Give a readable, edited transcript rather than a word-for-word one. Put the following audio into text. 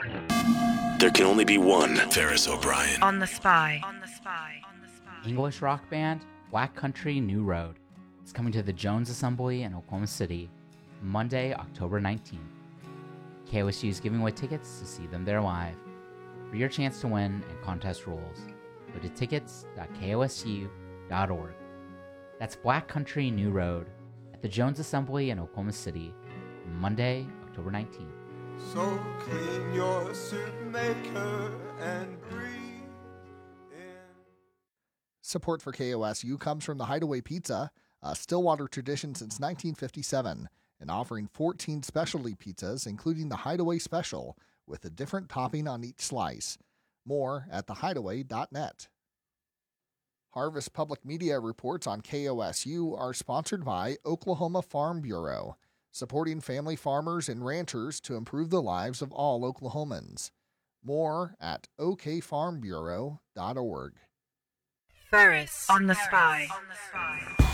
There can only be one Ferris O'Brien. On the Spy. English rock band Black Country New Road is coming to the Jones Assembly in Oklahoma City Monday, October 19th. KOSU is giving away tickets to see them there live. For your chance to win and contest rules, go to tickets.kosu.org. That's Black Country New Road at the Jones Assembly in Oklahoma City Monday, October 19th. So clean your soup maker and breathe in. Support for KOSU comes from the Hideaway Pizza, a Stillwater tradition since 1957, and offering 14 specialty pizzas, including the Hideaway Special, with a different topping on each slice. More at thehideaway.net. Harvest Public Media reports on KOSU are sponsored by Oklahoma Farm Bureau, supporting family farmers and ranchers to improve the lives of all Oklahomans. More at okfarmbureau.org. Ferris on the Spy.